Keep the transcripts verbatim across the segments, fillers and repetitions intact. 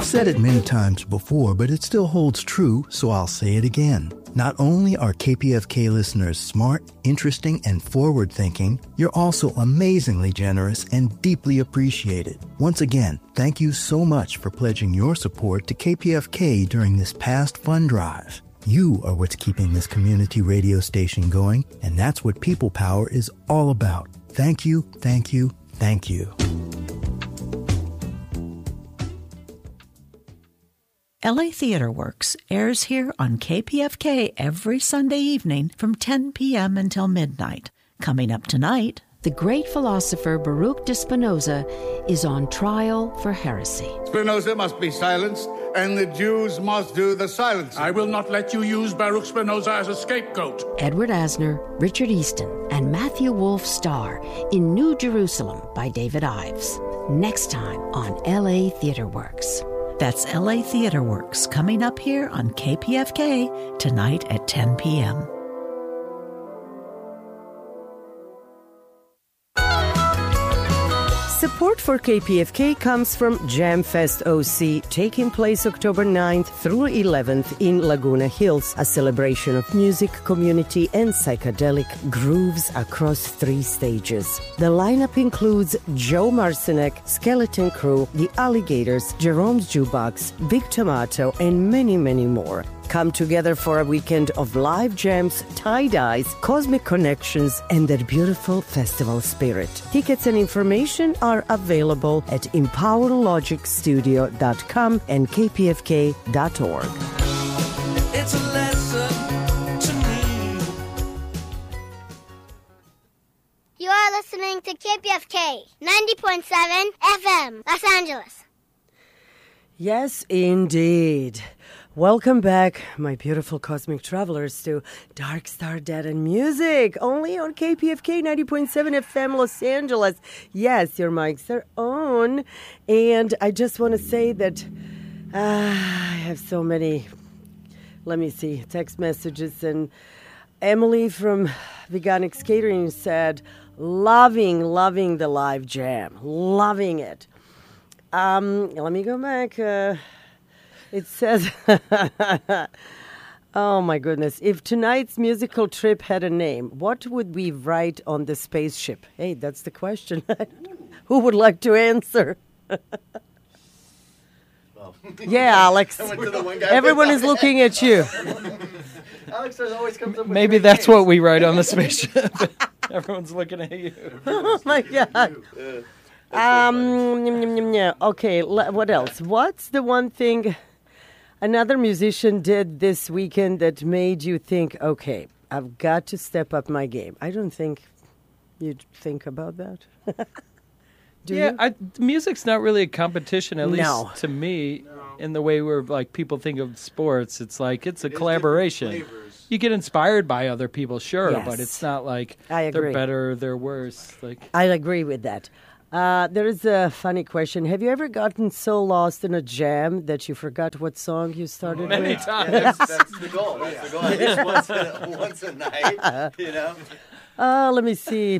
said it many times before, but it still holds true, so I'll say it again. Not only are K P F K listeners smart, interesting, and forward-thinking, you're also amazingly generous and deeply appreciated. Once again, thank you so much for pledging your support to K P F K during this past fund drive. You are what's keeping this community radio station going, and that's what People Power is all about. Thank you, thank you, thank you. L A Theater Works airs here on K P F K every Sunday evening from ten p.m. until midnight. Coming up tonight, the great philosopher Baruch de Spinoza is on trial for heresy. Spinoza must be silenced, and the Jews must do the silencing. I will not let you use Baruch Spinoza as a scapegoat. Edward Asner, Richard Easton, and Matthew Wolfe star in New Jerusalem by David Ives. Next time on L A Theater Works. That's L A Theater Works, coming up here on K P F K tonight at ten p.m. Support for K P F K comes from JamFest O C, taking place October ninth through eleventh in Laguna Hills, a celebration of music, community, and psychedelic grooves across three stages. The lineup includes Joe Marcinek, Skeleton Crew, The Alligators, Jerome's Jukebox, Big Tomato, and many, many more. Come together for a weekend of live jams, tie-dyes, cosmic connections, and that beautiful festival spirit. Tickets and information are available at empower logic studio dot com and k p f k dot org. It's a lesson to me. You are listening to K P F K ninety point seven F M, Los Angeles. Yes, indeed. Welcome back, my beautiful cosmic travelers, to Dark Star Dead and Music, only on K P F K ninety point seven F M Los Angeles. Yes, your mics are on. And I just want to say that uh, I have so many, let me see, text messages. And Emily from Veganics Catering said, loving, loving the live jam, loving it. Um, let me go back. Uh, It says, oh my goodness, if tonight's musical trip had a name, what would we write on the spaceship? Hey, that's the question. Who would like to answer? Well, yeah, Alex. Everyone is looking at you. Alex always comes up with Maybe that's names. What we write on the spaceship. Everyone's looking at you. Oh my God. Um, yeah. Okay, what else? What's the one thing another musician did this weekend that made you think, okay, I've got to step up my game? I don't think you'd think about that. Do yeah, you? I, music's not really a competition, at No. least to me, no. in the way where like people think of sports. It's like it's a it collaboration. You get inspired by other people, sure, Yes. but it's not like I agree. they're better, they're worse. Like I agree with that. Uh, there is a funny question. Have you ever gotten so lost in a jam that you forgot what song you started Many with? times. Yeah, that's, that's the goal. That's the goal. At least once a, once a night, you know? Uh, let me see.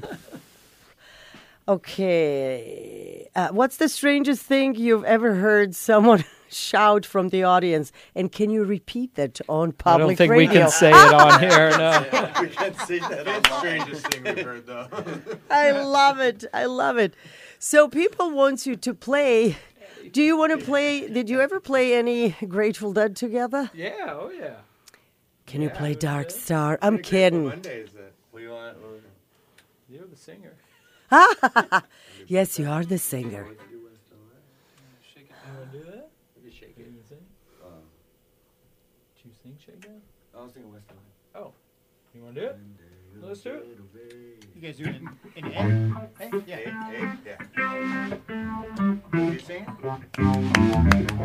Okay. Uh, what's the strangest thing you've ever heard someone shout from the audience? And can you repeat that on public radio? I don't think radio? we can say it on here, no. We can't say that. That's the strangest thing we've heard, though. I love it. I love it. So people want you to play. Do you want to play? Did you ever play any Grateful Dead together? Yeah, oh yeah. Can you yeah, play Dark good. Star? I'm kidding. Monday is that? We want, You're the singer. Yes, you are the singer. You want to do that? We can shake it. Can you sing? Uh, Do you sing Shake That? I was thinking West Side. Oh. You want to do it? Let's do it. You guys do it in, in A? Hey, yeah. Hey, hey, yeah. You sing it?